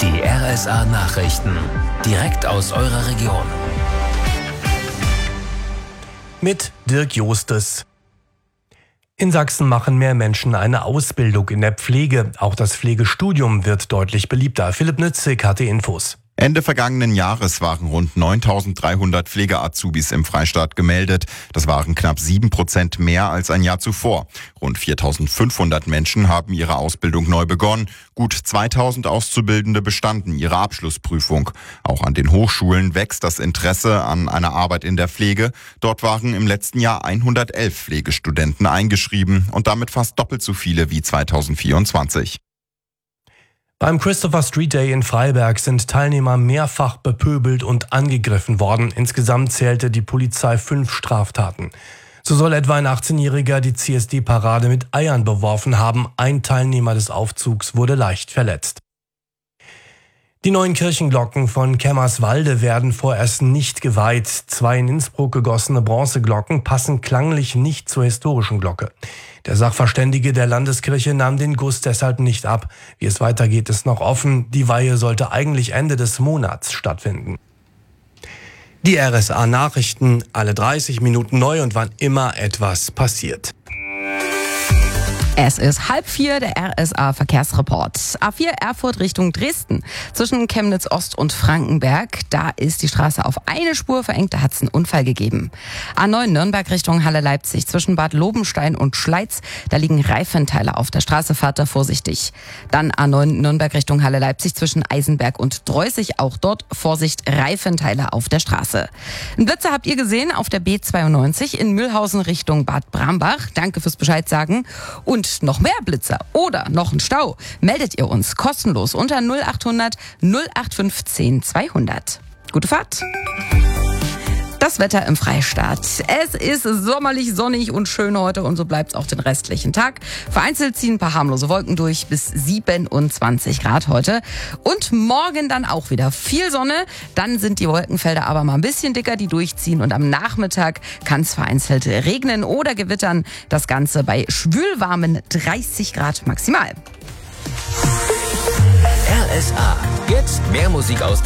Die RSA-Nachrichten. Direkt aus eurer Region. Mit Dirk Jostes. In Sachsen machen mehr Menschen eine Ausbildung in der Pflege. Auch das Pflegestudium wird deutlich beliebter. Philipp Nützig hat die Infos. Ende vergangenen Jahres waren rund 9.300 Pflegeazubis im Freistaat gemeldet. Das waren knapp 7% mehr als ein Jahr zuvor. Rund 4.500 Menschen haben ihre Ausbildung neu begonnen. Gut 2.000 Auszubildende bestanden ihre Abschlussprüfung. Auch an den Hochschulen wächst das Interesse an einer Arbeit in der Pflege. Dort waren im letzten Jahr 111 Pflegestudenten eingeschrieben und damit fast doppelt so viele wie 2024. Beim Christopher Street Day in Freiberg sind Teilnehmer mehrfach bepöbelt und angegriffen worden. Insgesamt zählte die Polizei 5 Straftaten. So soll etwa ein 18-Jähriger die CSD-Parade mit Eiern beworfen haben. Ein Teilnehmer des Aufzugs wurde leicht verletzt. Die neuen Kirchenglocken von Kämmerswalde werden vorerst nicht geweiht. 2 in Innsbruck gegossene Bronzeglocken passen klanglich nicht zur historischen Glocke. Der Sachverständige der Landeskirche nahm den Guss deshalb nicht ab. Wie es weitergeht, ist noch offen. Die Weihe sollte eigentlich Ende des Monats stattfinden. Die RSA-Nachrichten, alle 30 Minuten neu und wann immer etwas passiert. Es ist 3:30, der RSA-Verkehrsreport. A4 Erfurt Richtung Dresden. Zwischen Chemnitz Ost und Frankenberg, da ist die Straße auf eine Spur verengt, da hat es einen Unfall gegeben. A9 Nürnberg Richtung Halle-Leipzig. Zwischen Bad Lobenstein und Schleiz, da liegen Reifenteile auf der Straße, fahrt da vorsichtig. Dann A9 Nürnberg Richtung Halle-Leipzig zwischen Eisenberg und Dreußig, auch dort Vorsicht, Reifenteile auf der Straße. Einen Blitzer habt ihr gesehen auf der B92 in Mühlhausen Richtung Bad Brambach. Danke fürs Bescheid sagen. Und noch mehr Blitzer oder noch ein Stau, meldet ihr uns kostenlos unter 0800 0815 200. Gute Fahrt! Das Wetter im Freistaat. Es ist sommerlich, sonnig und schön heute und so bleibt es auch den restlichen Tag. Vereinzelt ziehen ein paar harmlose Wolken durch, bis 27 Grad heute. Und morgen dann auch wieder viel Sonne. Dann sind die Wolkenfelder aber mal ein bisschen dicker, die durchziehen. Und am Nachmittag kann es vereinzelt regnen oder gewittern. Das Ganze bei schwülwarmen 30 Grad maximal. RSA. Jetzt mehr Musik aus